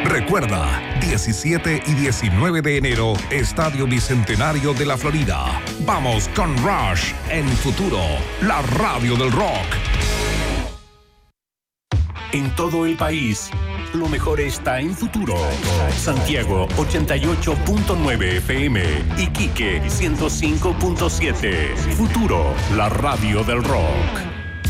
Recuerda, 17 y 19 de enero, Estadio Bicentenario de la Florida. Vamos con Rush en Futuro, la radio del rock. En todo el país, lo mejor está en Futuro. Santiago 88.9 FM, Iquique 105.7. Futuro, la radio del rock.